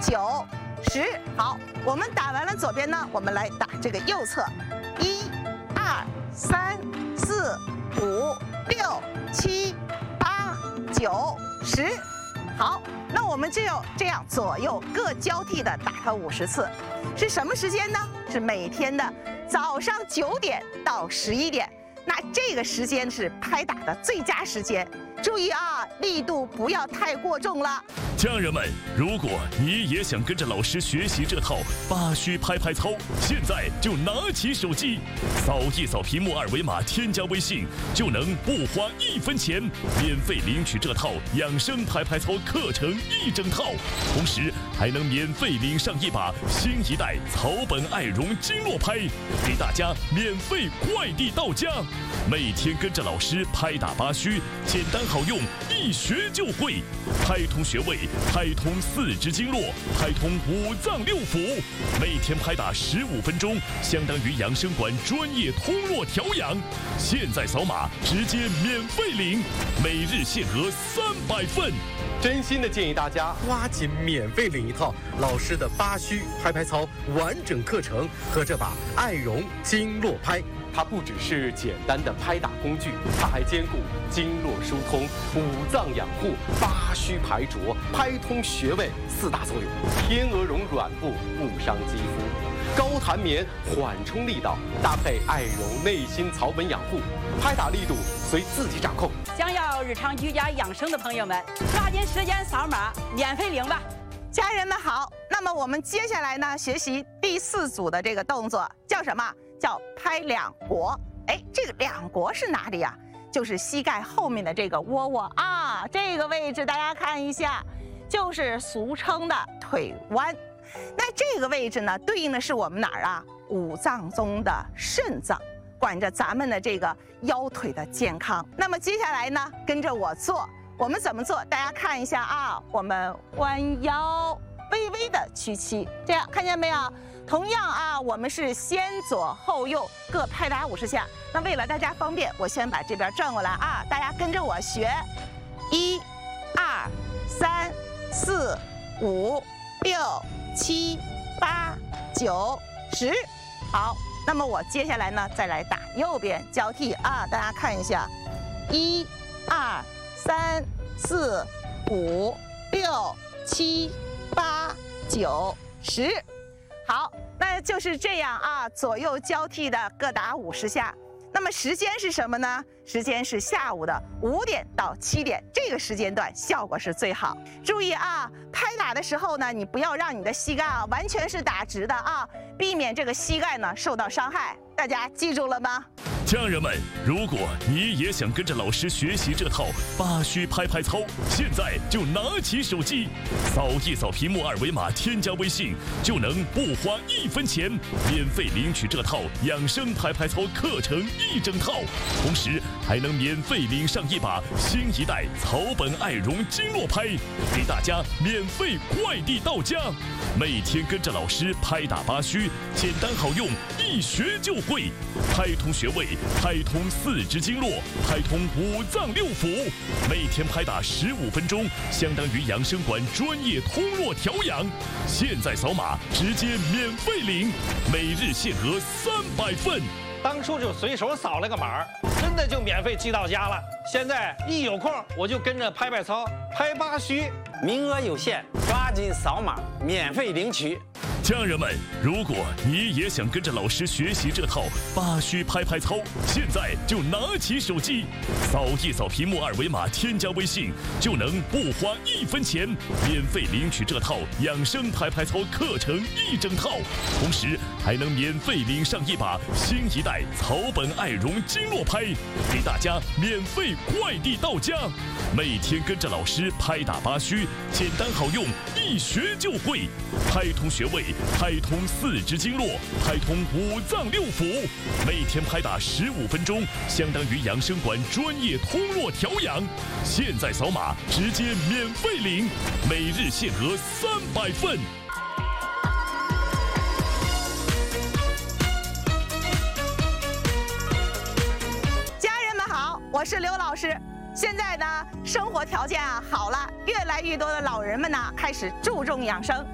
9、10。好，我们打完了左边呢，我们来打这个右侧，1、2、3、4、5、6、7、8、9、10。好，那我们就这样左右各交替的打它50次，是什么时间呢？是每天的早上9点到11点。那这个时间是拍打的最佳时间，注意啊，力度不要太过重了。 家人们，如果你也想跟着老师学习这套8虚拍拍操，现在就拿起手机，扫一扫屏幕2维码，添加微信，就能不花1分钱，免费领取这套养生拍拍操课程1整套，同时还能免费领上一把新一代草本爱绒经络拍，给大家免费快递到家。每天跟着老师拍打8虚，简单好用，一学就会，拍通穴位，拍通4肢经络，拍通5脏6腑，每天拍打15分钟，相当于养生馆专业通络调养。现在扫码直接免费领，每日限额300份。 真心的建议大家抓紧免费领一套老师的8虚拍拍操完整课程和这把爱绒经络拍。它不只是简单的拍打工具，它还兼顾经络疏通、5脏养护、8虚排浊、拍通穴位4大作用。天鹅绒软布不伤肌肤，高弹棉缓冲力道，搭配爱绒内心草本养护，拍打力度随自己掌控。 想要日常居家养生的朋友们，抓紧时间扫码免费领吧。 家人们好，那么我们接下来呢，学习第4组的这个动作叫什么？叫拍两国。哎，这个两国是哪里呀？就是膝盖后面的这个窝窝啊，这个位置大家看一下，就是俗称的腿弯。那这个位置呢，对应的是我们哪儿啊？5脏中的肾脏，管着咱们的这个腰腿的健康。那么接下来呢，跟着我做，我们怎么做？大家看一下啊，我们弯腰，微微的屈膝，这样看见没有？同样啊，我们是先左后右各拍打50下。那为了大家方便，我先把这边转过来啊，大家跟着我学，1、2、3、4、5、6、7、8、9、10。好，那么我接下来呢，再来打右边交替啊，大家看一下，1、2、3、4、5、6、7、8、9、10。好，那就是这样啊，左右交替的各打50下。那么时间是什么呢？时间是下午的5点到7点，这个时间段效果是最好。注意啊，拍打的时候呢，你不要让你的膝盖啊完全是打直的啊，避免这个膝盖呢受到伤害。大家记住了吗？ 家人们，如果你也想跟着老师学习这套8虚拍拍操，现在就拿起手机，扫一扫屏幕2维码，添加微信，就能不花1分钱，免费领取这套养生拍拍操课程1整套，同时还能免费领上一把新一代草本爱绒经络拍，给大家免费快递到家。每天跟着老师拍打8虚，简单好用，一学就会，拍通穴位，拍通4肢经络，拍通5脏6腑，每天拍打15分钟，相当于养生馆专业通络调养。现在扫码直接免费领，每日限额300份。 当初就随手扫了个码，真的就免费寄到家了。现在一有空我就跟着拍拍操，拍8虚， 名额有限，抓紧扫码免费领取。 家人们，如果你也想跟着老师学习这套8虚拍拍操，现在就拿起手机，扫一扫屏幕2维码，添加微信，就能不花1分钱，免费领取这套养生拍拍操课程1整套，同时还能免费领上一把新一代草本爱绒经络拍，给大家免费快递到家。每天跟着老师拍打8虚，简单好用，一学就会，拍通穴位，拍通4肢经络，拍通5脏6腑，每天拍打15分钟，相当于养生馆专业通络调养。现在扫码直接免费领，每日限额300份。 家人们好，我是刘老师。现在呢，生活条件啊好了，越来越多的老人们呢开始注重养生。